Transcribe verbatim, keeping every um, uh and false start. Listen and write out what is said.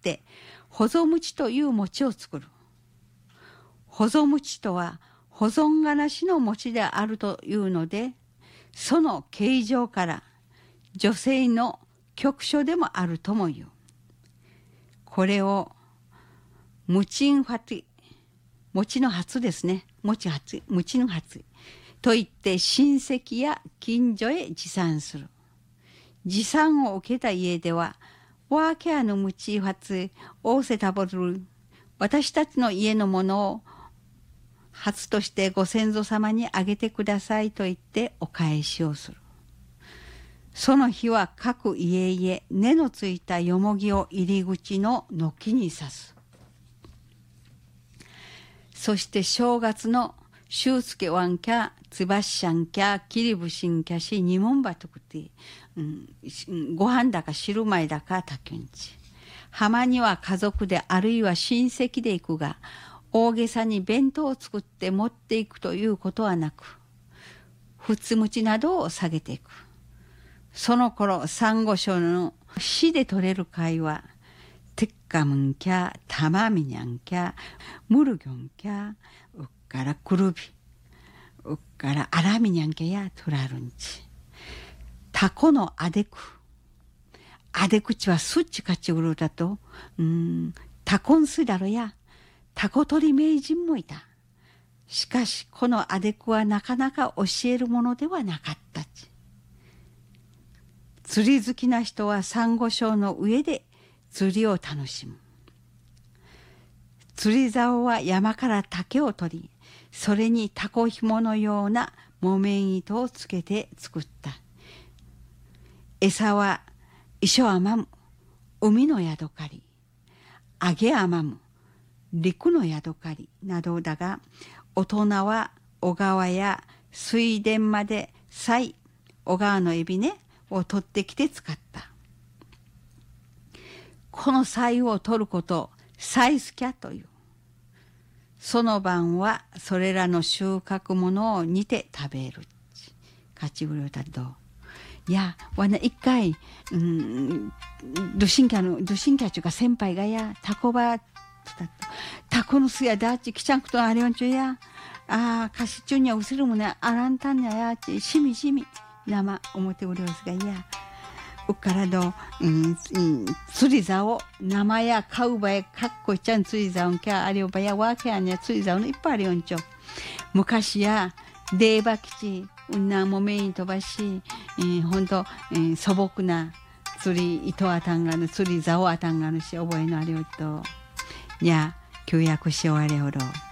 って保存餅という餅を作る。保存餅とは保存がなしの餅であるというので、その形状から女性の局所でもあるとも言う。これをムチンファティ、餅の初ですね。餅初、ムチンファティといって親戚や近所へ持参する。持参を受けた家では、ワーケアのムチファツ、オーセタボル、私たちの家のものを初としてご先祖様にあげてくださいと言ってお返しをする。その日は各家々根のついたよもぎを入り口の軒に刺す。そして正月のシュウスケワンキャ、ツバッシャンキャ、キリブシンキャシ、ニモンバトクティ、うん、ご飯だか汁米だかたきゅんち。浜には家族であるいは親戚で行くが、大げさに弁当を作って持っていくということはなく、ふつむちなどを下げていく。その頃、サンゴ礁の市で取れる貝は、テッカムンキャ、タマミニャンキャ、ムルギョンキャ、うっからクルビ、うっからアラミニャンキャやトラルンチ。タコのアデク。アデクチはスッチカチウルだと、うん、タコンスだろや、タコ取り名人もいた。しかし、このアデクはなかなか教えるものではなかったち。釣り好きな人はサンゴ礁の上で釣りを楽しむ。釣り竿は山から竹を取り、それにタコ紐のような木綿糸をつけて作った。餌は石を編む海のヤドカリ、揚げ編む陸のヤドカリなどだが、大人は小川や水田まで鰓、小川のエビねを取ってきて使った。この鰓を取ることをサイスキャという。その晩はそれらの収穫物を煮て食べる。カチグロだと。いや、わな一回、うん、ドシンキャの、ドシンキャちゅうか先輩がや、タコバ、タコのすやだち、きちゃんくとあれんちゅうや、ああ、かしちゅうにゃうするもね、あらんたんにゃやち、しみしみ、生、表おりょうすがいや、うっからど、うん、うん、釣り竿、生や買うばや、かっこいちゃん釣り竿んきゃ、あれをばや、わけやにゃ釣り竿のいっぱいあるよんちょ。昔や、デーバ基地、うんなもめに飛ばし、えー、ほんと、えー、素朴な釣り糸あたんがぬ、釣り竿あたんがぬし、覚えのあれよと。にゃ、旧約し終われおろう。